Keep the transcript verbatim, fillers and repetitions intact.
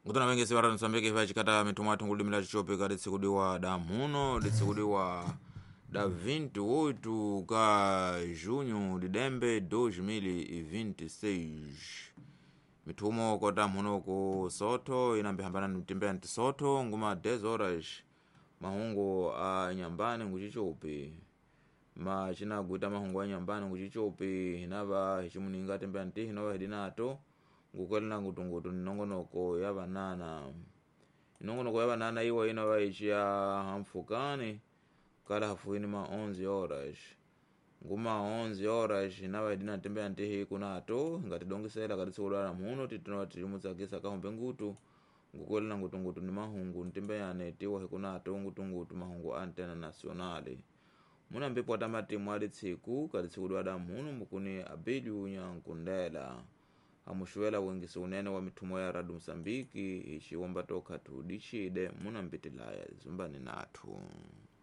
Ngutana wengi siwara Msambiki fa chikata mituma atunguli mila chichope kati tsikudiwa da muno ditsikudiwa da vinte e oito ka junho de dembe dois mil e vinte e seis. Mitumo kota muno ku Soto inambihambana mtimbe anti Soto nguma dez horas mahungu a nyambani nguchichope. Ma china guita mahungu a nyambani nguchichope hinaba hichimuninga tembe anti hinaba hidinato ngukwelina ngutungutu ninongonoko yabanana. Inongonoko yabanana iwa inaba ichia hamfukani kala hafuini ma onze horas. Nguma onze horas inaba hidina tembe anti hii kunato ngatidongisela kati tsukulala muno tituno tilimuzakisa kahombe ngutu ngukwelina ngutungutu ni mahungu ntimbe yane tiwa hikunato ngutungutu mahungu antena nasionale. Muna mbipo atamati mwadi tsiku kati tsikudiwa da muno mukuni Abiliu Nyankundela. Hamushuela wengisi unene wa mitumo ya radu Msambiki ishi wamba toka tudishide muna mbitilaya zumbani natu.